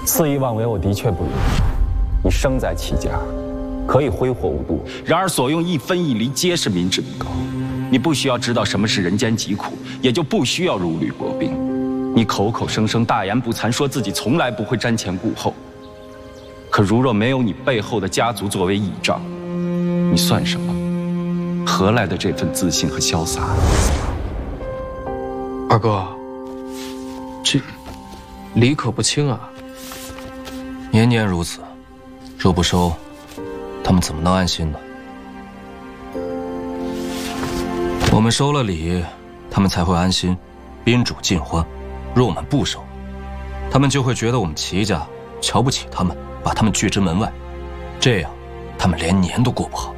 肆意妄为，我的确不允。你生在齐家，可以挥霍无度， 然而所用一分一厘皆是民脂民膏。你不需要知道什么是人间疾苦，也就不需要如履薄冰。你口口声声大言不惭，说自己从来不会瞻前顾后。可如若没有你背后的家族作为倚仗，你算什么？何来的这份自信和潇洒？ 二哥，这礼可不轻啊。 年年如此，若不收，他们怎么能安心呢？我们收了礼，他们才会安心，宾主尽欢。若我们不收，他们就会觉得我们齐家瞧不起他们，把他们拒之门外，这样他们连年都过不好。